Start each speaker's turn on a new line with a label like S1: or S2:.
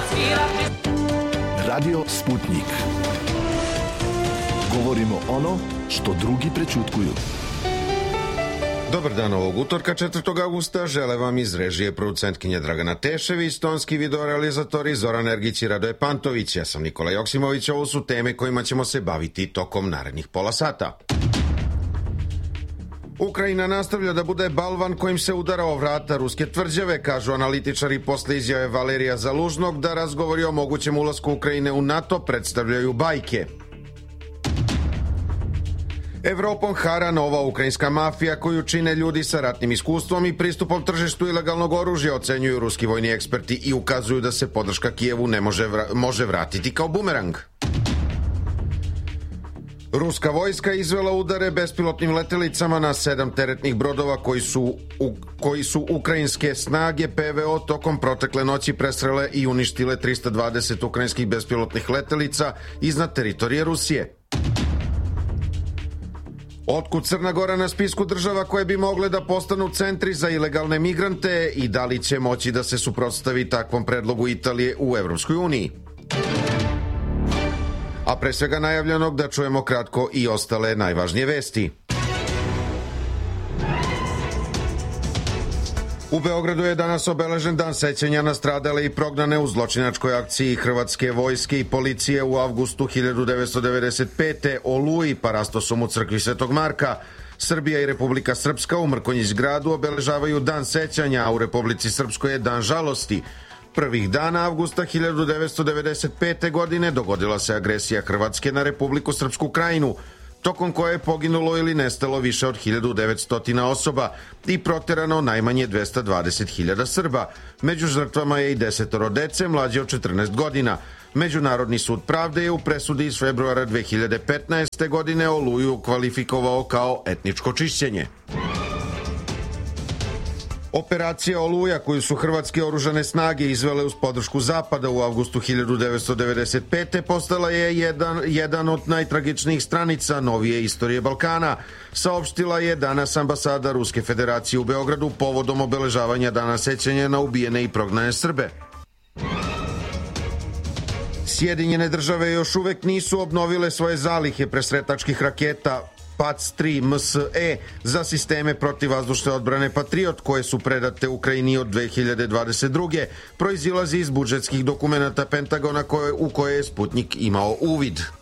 S1: Radio Sputnik. Govorimo ono što drugi prećutkuju.
S2: Dobar dan ovog utorka 4. augusta. Žele vam iz režije producentkinje Dragana Tešević, tonski videorealizatori Zoran Ergić i Radoje Pantović. Ja sam Nikola Joksimović. Ovo su teme kojima ćemo se baviti tokom narednih pola sata. Ukrajina nastavlja da bude balvan kojim se udara o vrata ruske tvrđave, kažu analitičari posle izjave Valerija Zalužnog da razgovori o mogućem ulasku Ukrajine u NATO predstavljaju bajke. Evropom hara nova ukrajinska mafija koju čine ljudi sa ratnim iskustvom i pristupom tržištu ilegalnog oružja, ocenjuju ruski vojni eksperti i ukazuju da se podrška Kijevu ne može vratiti kao bumerang. Ruska vojska izvela udare bespilotnim letelicama na 7 teretnih brodova koji su ukrajinske snage PVO tokom protekle noći presrele i uništile 320 ukrajinskih bespilotnih letelica iznad teritorije Rusije. Otkud Crna Gora na spisku država koje bi mogle da postanu centri za ilegalne migrante i da li će moći da se suprotstavi takvom predlogu Italije u Evropskoj uniji? A pre svega najavljenog da čujemo kratko i ostale najvažnije vesti. U Beogradu je danas obeležen dan sećanja na stradale i prognane u zločinačkoj akciji hrvatske vojske i policije u avgustu 1995. Oluji parastosom u crkvi Svetog Marka. Srbija i Republika Srpska u Mrkonjić gradu obeležavaju dan sećanja, a u Republici Srpskoj je dan žalosti. Prvih dana avgusta 1995. godine dogodila se agresija Hrvatske na Republiku Srpsku Krajinu, tokom koje je poginulo ili nestalo više od 1900 osoba i proterano najmanje 220.000 Srba. Među žrtvama je i 10 dece mlađe od 14 godina. Međunarodni sud pravde je u presudi iz februara 2015. godine Oluju kvalifikovao kao etničko čišćenje. Operacija Oluja, koju su hrvatske oružane snage izvele uz podršku Zapada u avgustu 1995. postala je jedan od najtragičnijih stranica novije istorije Balkana, saopštila je danas ambasada Ruske federacije u Beogradu povodom obeležavanja dana sećanja na ubijene i prognane Srbe. Sjedinjene države još uvek nisu obnovile svoje zalihe presretačkih raketa PAC-3 MSE za sisteme protivvazdušne odbrane Patriot koje su predate Ukrajini od 2022. proizilazi iz budžetskih dokumenata Pentagona u koje je Sputnik imao uvid.